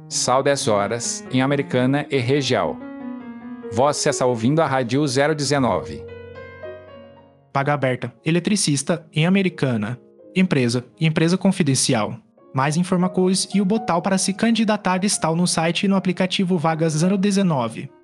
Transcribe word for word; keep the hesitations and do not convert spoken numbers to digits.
Sal dez horas, em Americana e região. Você está ouvindo a Rádio zero dezenove. Paga aberta, eletricista, em Americana. Empresa, empresa confidencial. Mais informações e o botão para se candidatar está no site e no aplicativo Vagas zero dezenove.